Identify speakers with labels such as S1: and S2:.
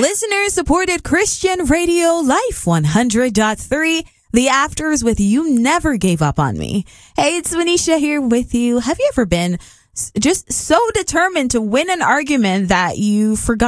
S1: Listener-supported Christian Radio Life 100.3. The Afters with You Never Gave Up on Me. Hey, it's Manisha here with you. Have you ever been just so determined to win an argument that you forgot